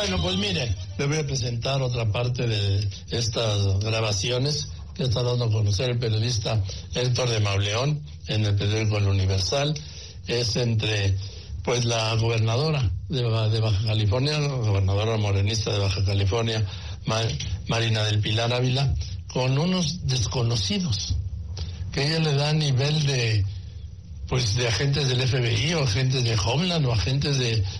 Bueno, pues mire, le voy a presentar otra parte de estas grabaciones que está dando a conocer el periodista Héctor de Mauleón en el periódico El Universal. Es entre, pues, la gobernadora de Baja California, la gobernadora morenista de Baja California, Marina del Pilar Ávila, con unos desconocidos, que ella le da nivel de agentes del FBI o agentes de Homeland o agentes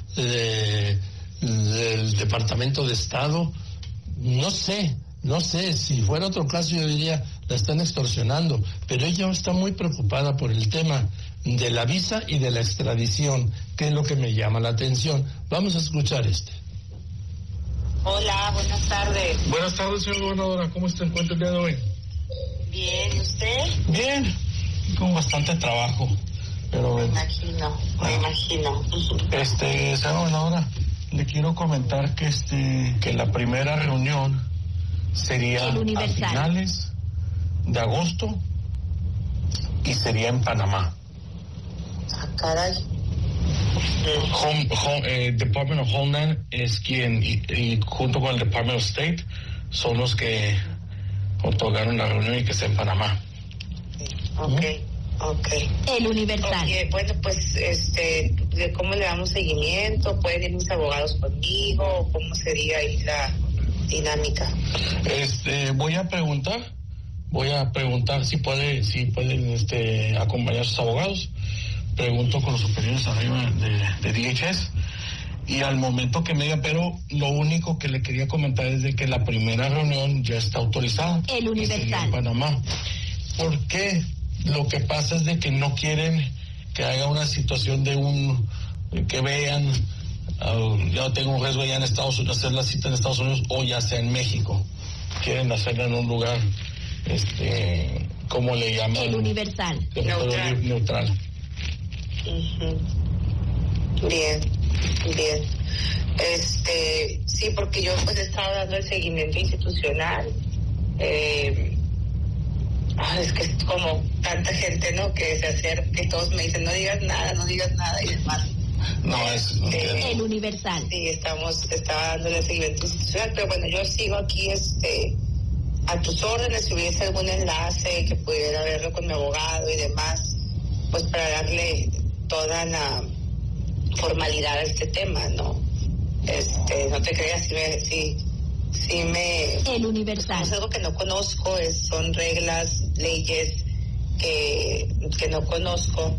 del Departamento de Estado. No sé, si fuera otro caso yo diría, la están extorsionando, pero ella está muy preocupada por el tema de la visa y de la extradición, que es lo que me llama la atención. Vamos a escuchar este. Hola, buenas tardes. Buenas tardes, señora gobernadora, ¿cómo se encuentra el día de hoy? Bien, ¿y usted? Bien, con bastante trabajo, pero... Me imagino. Señora gobernadora, le quiero comentar que la primera reunión sería a finales de agosto y sería en Panamá. Ah, caray. Department of Homeland es quien, y junto con el Department of State, son los que otorgaron la reunión y que está en Panamá. Ok. El Universal. Okay, bueno, pues, ¿de cómo le damos seguimiento? ¿Pueden ir mis abogados conmigo? ¿Cómo sería ahí la dinámica? Voy a preguntar si pueden acompañar a sus abogados. Pregunto con los superiores arriba de DHS y al momento que me diga, pero lo único que le quería comentar es de que la primera reunión ya está autorizada. El Universal. En Panamá. ¿Por qué? Lo que pasa es de que no quieren que haya una situación que vean, yo tengo un riesgo ya en Estados Unidos, hacer la cita en Estados Unidos o ya sea en México. Quieren hacerla en un lugar, ¿cómo le llaman? El Universal. Neutral. Uh-huh. Bien. Sí, porque yo pues he estado dando el seguimiento institucional. Es que es como tanta gente, ¿no? Que se acerca, que todos me dicen, no digas nada y demás. No, es... El Universal. Sí, estaba dándole seguimiento institucional, pero bueno, yo sigo aquí, a tus órdenes, si hubiese algún enlace que pudiera verlo con mi abogado y demás, pues para darle toda la formalidad a este tema, ¿no? No te creas, sí me... El Universal. Es algo que no conozco, son reglas, leyes que no conozco,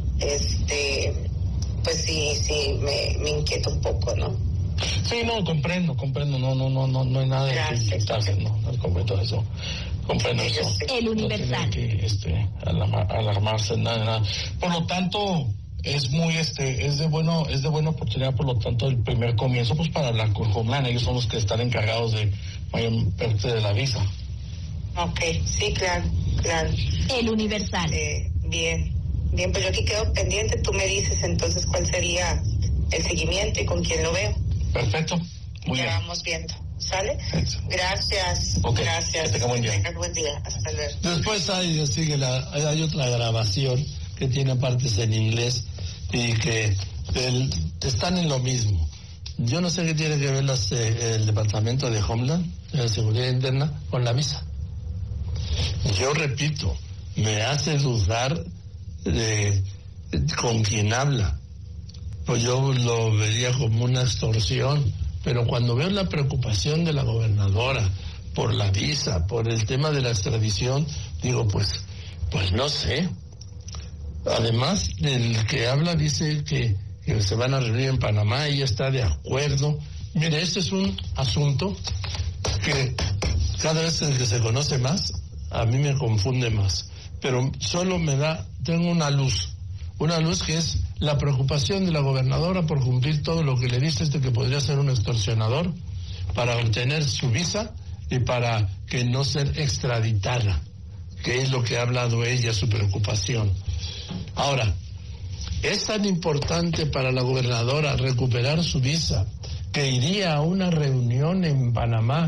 pues sí me inquieta un poco, ¿no? Sí, no, comprendo, no hay nada que inquietarse, no comprendo eso. Comprendo eso. El Universal. No tiene que alarmarse, nada. Por lo tanto, es muy es de buena oportunidad, por lo tanto, el primer comienzo, pues para hablar con Homeland, ellos son los que están encargados de mayor parte de la visa. Ok, sí, claro. El Universal. Bien, pues yo aquí quedo pendiente, tú me dices entonces cuál sería el seguimiento y con quién lo veo. Perfecto, muy bien. Ya vamos viendo, ¿sale? Eso. Gracias. Okay. Gracias. Que tenga buen día. Buen día, hasta luego. Después hay otra grabación que tiene partes en inglés y que están en lo mismo. Yo no sé qué tiene que ver el Departamento de Homeland, de la Seguridad Interna, con la visa. Yo repito, me hace dudar de con quién habla. Pues yo lo vería como una extorsión, pero cuando veo la preocupación de la gobernadora por la visa, por el tema de la extradición, digo, pues no sé. Además, el que habla dice que se van a reunir en Panamá y está de acuerdo. Mire, este es un asunto que cada vez que se conoce más, a mí me confunde más. Pero solo tengo una luz que es la preocupación de la gobernadora por cumplir todo lo que le dice que podría ser un extorsionador para obtener su visa y para que no ser extraditada, que es lo que ha hablado ella, su preocupación. Ahora, es tan importante para la gobernadora recuperar su visa que iría a una reunión en Panamá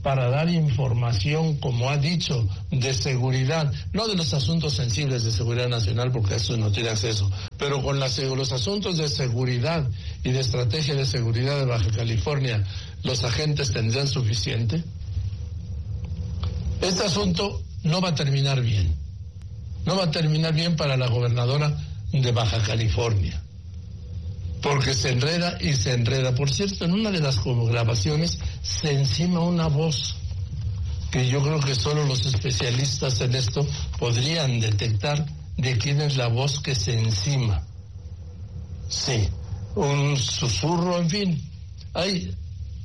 para dar información, como ha dicho, de seguridad, no de los asuntos sensibles de seguridad nacional, porque eso no tiene acceso, pero con los asuntos de seguridad y de estrategia de seguridad de Baja California, ¿los agentes tendrán suficiente? Este asunto no va a terminar bien. No va a terminar bien para la gobernadora de Baja California, porque se enreda y se enreda. Por cierto, en una de las grabaciones se encima una voz que yo creo que solo los especialistas en esto podrían detectar de quién es la voz que se encima. Sí, un susurro, en fin. Ahí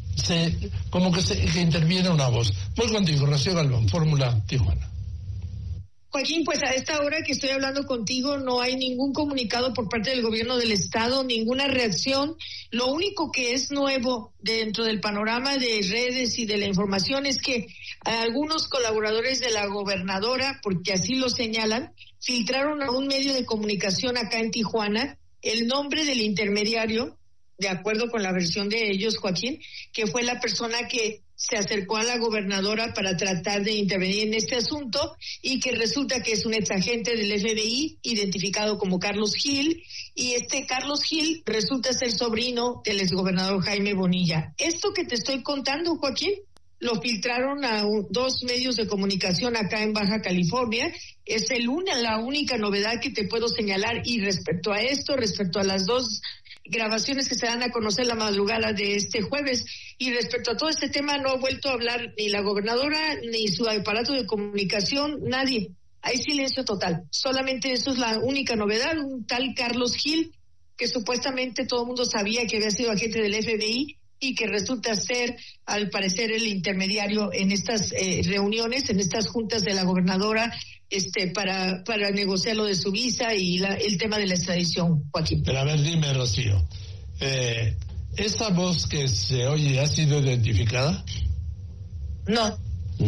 que interviene una voz. Voy contigo, Rocío Galván, Fórmula Tijuana. Joaquín, pues a esta hora que estoy hablando contigo no hay ningún comunicado por parte del gobierno del estado, ninguna reacción. Lo único que es nuevo dentro del panorama de redes y de la información es que algunos colaboradores de la gobernadora, porque así lo señalan, filtraron a un medio de comunicación acá en Tijuana el nombre del intermediario, de acuerdo con la versión de ellos, Joaquín, que fue la persona que se acercó a la gobernadora para tratar de intervenir en este asunto y que resulta que es un exagente del FBI identificado como Carlos Gil, y este Carlos Gil resulta ser sobrino del exgobernador Jaime Bonilla. Esto que te estoy contando, Joaquín, lo filtraron a dos medios de comunicación acá en Baja California. Es la única novedad que te puedo señalar, y respecto a esto, respecto a las dos grabaciones que se dan a conocer la madrugada de este jueves, y respecto a todo este tema no ha vuelto a hablar ni la gobernadora ni su aparato de comunicación, nadie. Hay silencio total. Solamente eso es la única novedad. Un tal Carlos Gil, que supuestamente todo el mundo sabía que había sido agente del FBI y que resulta ser, al parecer, el intermediario en estas reuniones, en estas juntas de la gobernadora, para negociar lo de su visa y el tema de la extradición, Joaquín. Pero a ver, dime, Rocío, ¿esta voz que se oye ha sido identificada? No.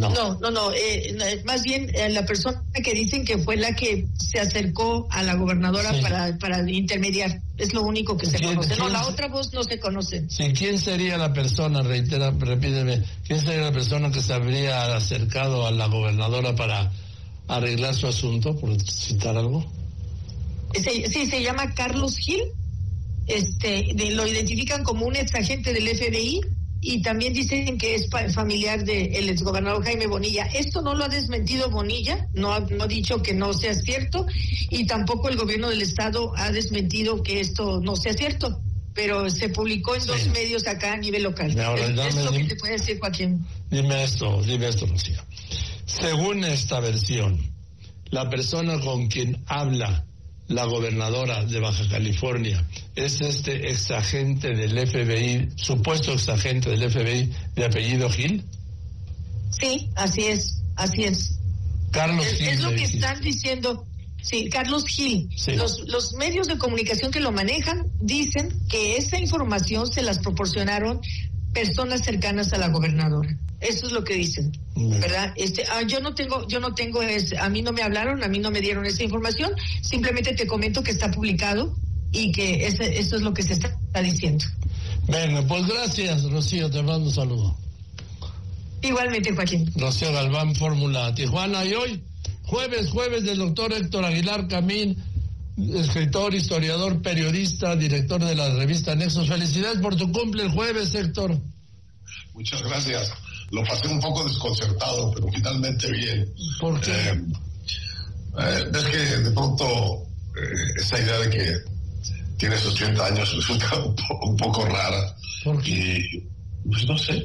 Más bien la persona que dicen que fue la que se acercó a la gobernadora para intermediar, es lo único que se conoce. No, la otra voz no se conoce. Sí, ¿quién sería la persona, repíteme, quién sería la persona que se habría acercado a la gobernadora para arreglar su asunto, por citar algo? Sí, se llama Carlos Gil, lo identifican como un exagente del FBI, y también dicen que es familiar del exgobernador Jaime Bonilla. Esto no lo ha desmentido Bonilla, no ha dicho que no sea cierto, y tampoco el gobierno del estado ha desmentido que esto no sea cierto, pero se publicó en dos medios acá a nivel local. Es lo que te puede decir, Joaquín. Dime esto, Rocío. Según esta versión, la persona con quien habla la gobernadora de Baja California es exagente del FBI, supuesto exagente del FBI de apellido Gil. Sí, así es. Carlos Gil. Es lo que están diciendo. Sí, Carlos Gil. Sí. Los medios de comunicación que lo manejan dicen que esa información se las proporcionaron personas cercanas a la gobernadora. Eso es lo que dicen, ¿verdad? Yo no tengo, a mí no me hablaron, a mí no me dieron esa información, simplemente te comento que está publicado y que eso es lo que se está diciendo. Bueno, pues gracias, Rocío, te mando un saludo. Igualmente, Joaquín. Rocío Galván, Fórmula Tijuana, y hoy, jueves del doctor Héctor Aguilar Camín, escritor, historiador, periodista, director de la revista Nexos. Felicidades por tu cumple el jueves, Héctor. Muchas gracias. Lo pasé un poco desconcertado, pero finalmente bien. ¿Por qué? Ves que de pronto esa idea de que tienes 80 años resulta un poco rara. ¿Por qué? Y pues no sé.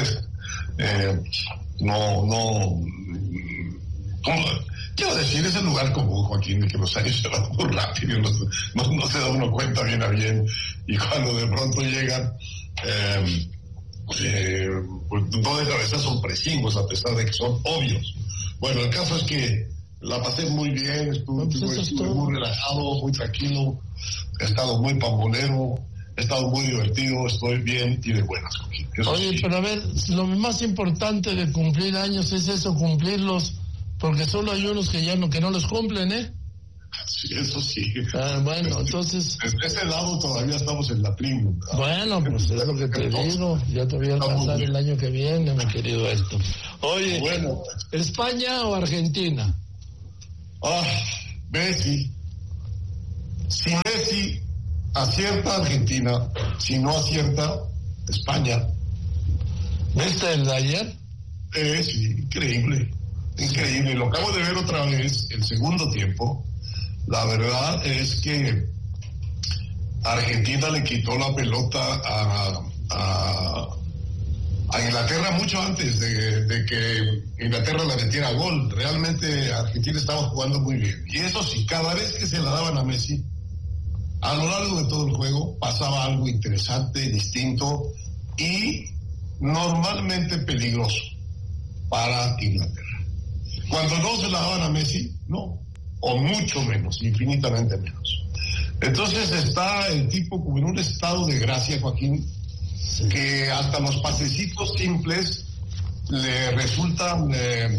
Quiero decir, es el lugar común, Joaquín, de que los años se van muy rápido, no se da uno cuenta bien a bien, y cuando de pronto llegan, pues no dejan de ser sorpresivos, a pesar de que son obvios. Bueno, el caso es que la pasé muy bien, estuve muy relajado, muy tranquilo, he estado muy pambolero, he estado muy divertido, estoy bien y de buenas. Oye, sí. Pero a ver, lo más importante de cumplir años es eso, cumplirlos, porque solo hay unos que no los cumplen, ¿eh? Sí, eso sí. Bueno, entonces... Desde ese lado todavía estamos en la tribu. Bueno, pues es lo que te digo. Ya te voy a alcanzar el año que viene, mi querido esto. Oye, bueno, ¿España o Argentina? Messi. Si Messi acierta Argentina, si no acierta España. ¿Viste el de ayer? Sí, increíble. Increíble. Lo acabo de ver otra vez, el segundo tiempo. La verdad es que Argentina le quitó la pelota a Inglaterra mucho antes de que Inglaterra la metiera gol. Realmente Argentina estaba jugando muy bien. Y eso sí, cada vez que se la daban a Messi, a lo largo de todo el juego pasaba algo interesante, distinto y normalmente peligroso para Inglaterra. Cuando no se la daban a Messi, no, o mucho menos, infinitamente menos. Entonces está el tipo como en un estado de gracia, Joaquín, sí, que hasta los pasecitos simples le resultan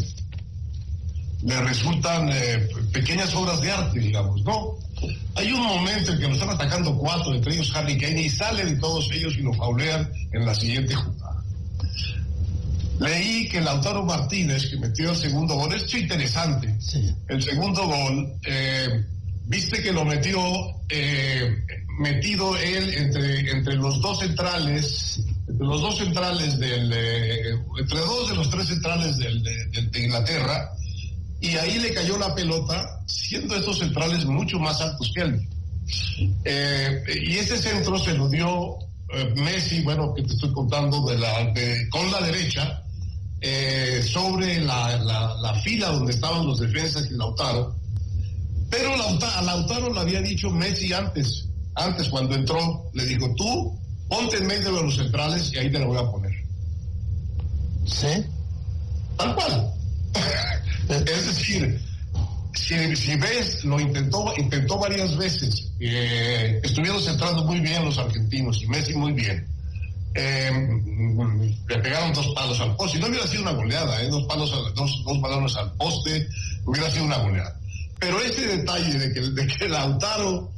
pequeñas obras de arte, digamos, ¿no? Hay un momento en que lo están atacando 4, entre ellos Harry Kane, y sale de todos ellos y lo faulean en la siguiente jugada. Leí que Lautaro Martínez, que metió el segundo gol, esto es interesante, sí. El segundo gol, viste que lo metió metido él entre los dos centrales, entre dos de los 3 centrales de Inglaterra, y ahí le cayó la pelota, siendo estos centrales mucho más altos que él. Y ese centro se lo dio Messi, bueno, que te estoy contando, con la derecha, sobre la fila donde estaban los defensas y Lautaro. Pero a Lautaro le había dicho Messi antes cuando entró, le dijo, tú ponte en medio de los centrales y ahí te la voy a poner. ¿Sí? Tal cual. Es decir, si ves, lo intentó varias veces. Estuvieron centrando muy bien los argentinos y Messi muy bien. Le pegaron 2 palos al poste. Y no hubiera sido una goleada, dos balones al poste, hubiera sido una goleada. Pero ese detalle de que Lautaro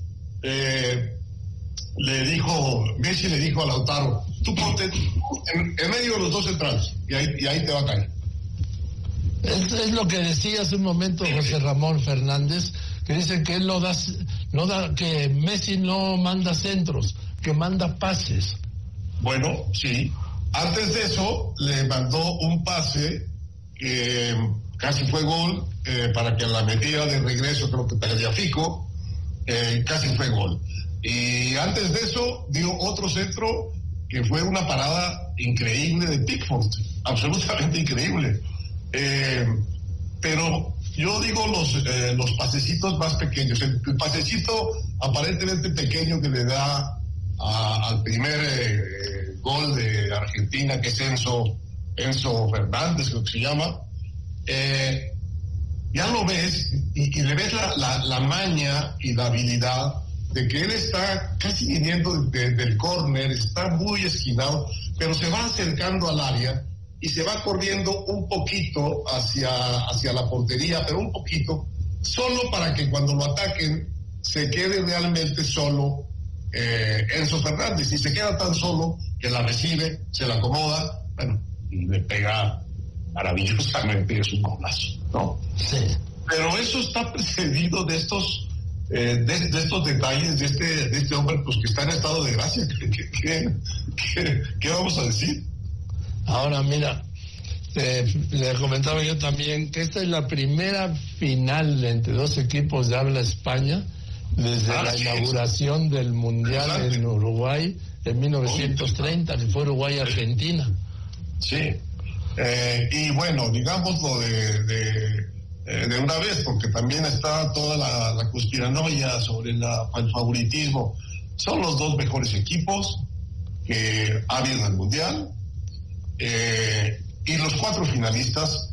Messi le dijo a Lautaro, tú ponte en medio de los 2 centrales y ahí te va a caer. Es lo que decía hace un momento José Ramón Fernández, que dice que él que Messi no manda centros, que manda pases. Bueno, sí. Antes de eso le mandó un pase que casi fue gol, para que la metida de regreso, creo que Tagliafico, casi fue gol. Y antes de eso dio otro centro que fue una parada increíble de Pickford, absolutamente increíble. Pero yo digo los pasecitos más pequeños, el pasecito aparentemente pequeño que le da al primer gol de Argentina, que es Enzo Fernández, creo que se llama, ya lo ves y le ves la maña y la habilidad de que él está casi viniendo del córner, está muy esquinado, pero se va acercando al área y se va corriendo un poquito hacia la portería, pero un poquito, solo para que cuando lo ataquen se quede realmente solo Enzo Fernández, y se queda tan solo que la recibe, se la acomoda, bueno, y le pega maravillosamente, es un golazo, ¿no? Sí. Pero eso está precedido de estos detalles de este hombre, pues, que está en estado de gracia. ¿Qué vamos a decir? Ahora, mira, le comentaba yo también que esta es la primera final entre 2 equipos de habla España desde la inauguración del Mundial en Uruguay en 1930, que fue Uruguay-Argentina. Sí. Y bueno, digámoslo de una vez, porque también está toda la conspiranoia sobre el favoritismo. Son los 2 mejores equipos que ha habido en el Mundial, y los 4 finalistas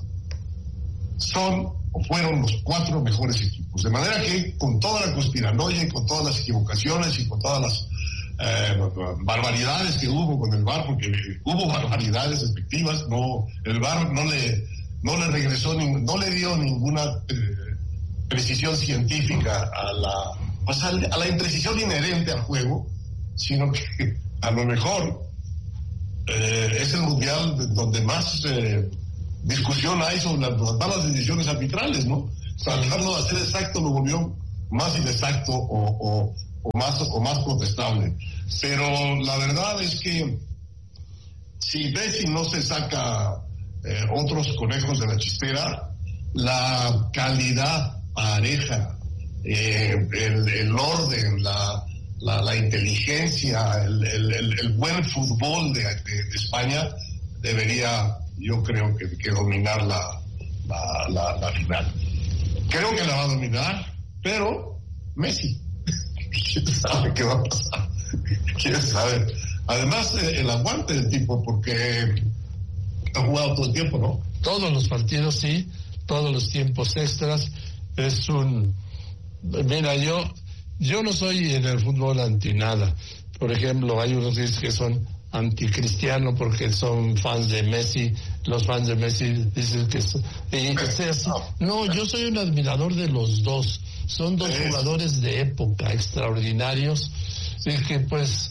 fueron los 4 mejores equipos. De manera que, con toda la conspiranoia y con todas las equivocaciones y con todas las barbaridades que hubo con el VAR, porque hubo barbaridades efectivas, el VAR no le regresó, no le dio ninguna precisión científica, a la imprecisión inherente al juego, sino que a lo mejor es el mundial donde más discusión hay sobre las malas decisiones arbitrales, ¿no? Tratarlo de hacer exacto lo volvió más inexacto o más protestable. Pero la verdad es que si Messi no se saca otros conejos de la chistera, la calidad pareja, el orden, la inteligencia, el buen fútbol de España debería, yo creo que dominar la final. Creo que la va a dominar, pero Messi, ¿quién sabe qué va a pasar? ¿Quién sabe? Además, el aguante del tipo, porque ha jugado todo el tiempo, ¿no? Todos los partidos, sí, todos los tiempos extras. Es un... Mira, yo no soy en el fútbol anti nada. Por ejemplo, hay unos que son anticristiano porque son fans de Messi. Los fans de Messi dicen que no, yo soy un admirador de los dos. Son dos jugadores de época extraordinarios y que pues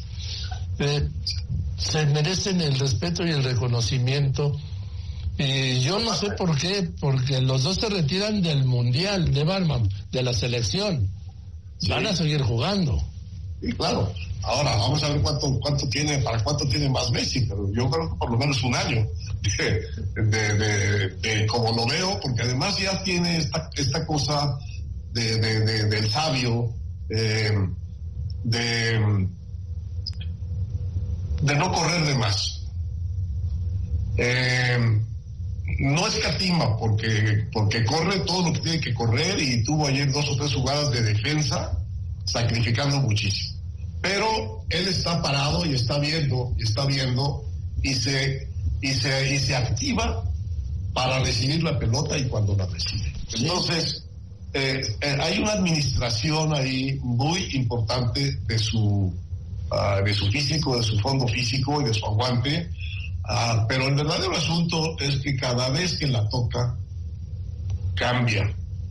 se merecen el respeto y el reconocimiento. Y yo no sé por qué, porque los dos se retiran del mundial de Barman, de la selección. Sí. Van a seguir jugando. Sí, claro. Ahora vamos a ver cuánto tiene más Messi, pero yo creo que por lo menos un año de como lo veo, porque además ya tiene esta cosa del sabio, de no correr de más. No escatima porque corre todo lo que tiene que correr y tuvo ayer 2 o 3 jugadas de defensa sacrificando muchísimo. Pero él está parado y está viendo y se activa para recibir la pelota y cuando la recibe. Entonces, hay una administración ahí muy importante de su físico, de su fondo físico y de su aguante. Pero el verdadero asunto es que cada vez que la toca cambia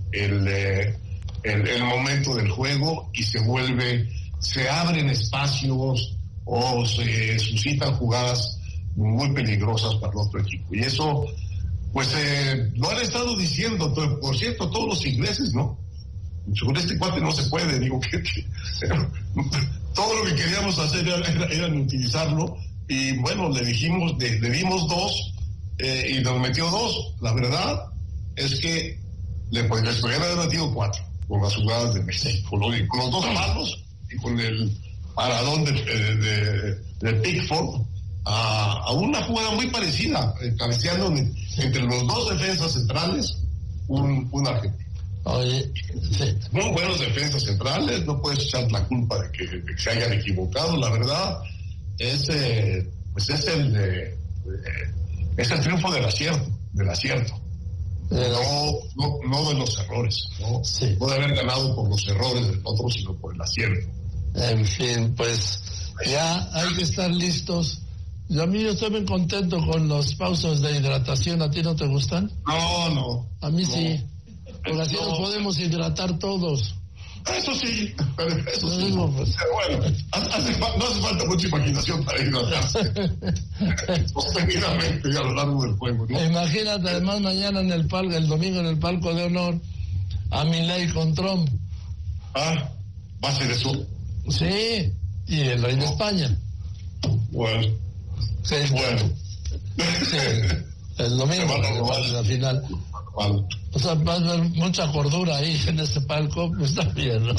el momento del juego y se abren espacios o se suscitan jugadas muy peligrosas para el otro equipo. Y eso, pues, lo han estado diciendo, por cierto, todos los ingleses, ¿no? Sobre este cuate no se puede, digo que todo lo que queríamos hacer era utilizarlo. Y bueno, le dimos 2 y nos metió 2. La verdad es que les podrían haber metido 4 con las jugadas de Messi, con los 2 palos y con el paradón de Pickford a una jugada muy parecida, cabeceando entre los 2 defensas centrales, un argentino. Oye, sí. Muy buenos defensas centrales, no puedes echar la culpa de que se hayan equivocado, la verdad. Es el triunfo del acierto. No de los errores, ¿no? Sí. No de haber ganado por los errores del otro, sino por el acierto. En fin, pues ya hay que estar listos. Yo estoy muy contento con los pausas de hidratación. ¿A ti no te gustan? No. A mí sí. Porque así nos podemos hidratar todos. Eso sí, pero eso sí. Digo, pues. Pero bueno, no hace falta mucha imaginación para hidratarse. Sostenidamente a lo largo del juego, ¿no? Imagínate, además, mañana el domingo en el palco de honor, a Milei con Trump. ¿Va a ser eso? Sí, y el rey de España. Bueno. Sí. Sí, el domingo, la final. Vale. O sea, va a haber mucha cordura ahí en ese palco, pues está bien, ¿no?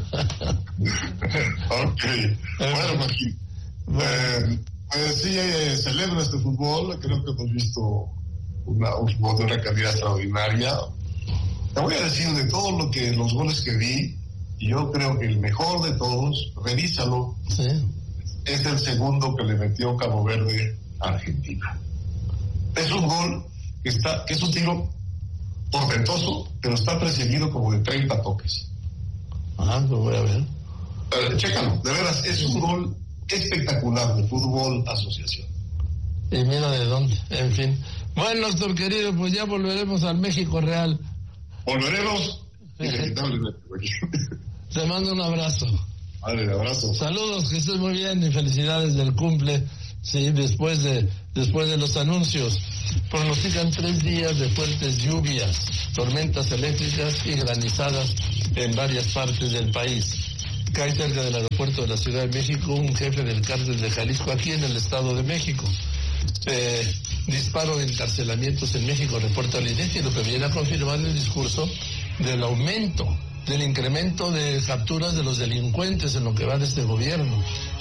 Ok. Bueno, Joaquín. Sí, celebra este fútbol. Creo que hemos visto un fútbol de una calidad extraordinaria. Te voy a decir de todo los goles que vi, yo creo que el mejor de todos, revísalo, sí, es el segundo que le metió Cabo Verde a Argentina. Es un gol que es un tiro portentoso, pero está precedido como de 30 toques. Lo voy a ver. Chécalo, de veras, es un gol espectacular de fútbol asociación. Y mira de dónde, en fin. Bueno, doctor querido, pues ya volveremos al México real. Volveremos inevitablemente. Te mando un abrazo. Vale, abrazo. Saludos, que estés muy bien y felicidades del cumple. Sí, después de los anuncios, pronostican 3 días de fuertes lluvias, tormentas eléctricas y granizadas en varias partes del país. Cae cerca del aeropuerto de la Ciudad de México un jefe del cártel de Jalisco, aquí en el Estado de México. Disparo de encarcelamientos en México, reporta el INEGI, lo que viene a confirmar el discurso del aumento, del incremento de capturas de los delincuentes en lo que va de este gobierno.